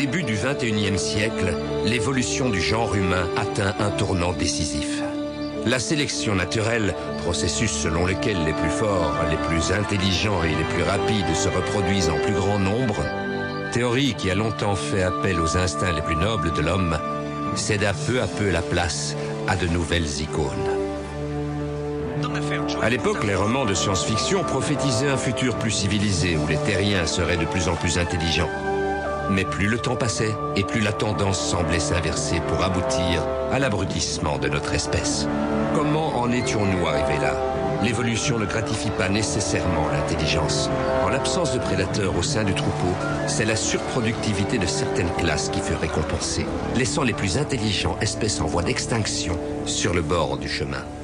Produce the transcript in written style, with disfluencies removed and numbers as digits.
début du XXIe siècle, l'évolution du genre humain atteint un tournant décisif. La sélection naturelle, processus selon lequel les plus forts, les plus intelligents et les plus rapides se reproduisent en plus grand nombre, théorie qui a longtemps fait appel aux instincts les plus nobles de l'homme, céda peu à peu la place à de nouvelles icônes. À l'époque, les romans de science-fiction prophétisaient un futur plus civilisé où les terriens seraient de plus en plus intelligents. Mais plus le temps passait et plus la tendance semblait s'inverser pour aboutir à l'abrutissement de notre espèce. Comment en étions-nous arrivés là? L'évolution ne gratifie pas nécessairement l'intelligence. En l'absence de prédateurs au sein du troupeau, c'est la surproductivité de certaines classes qui fut récompensée, laissant les plus intelligents espèces en voie d'extinction sur le bord du chemin.